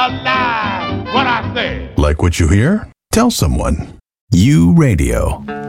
alive. What I say. Like what you hear? Tell someone. U Radio.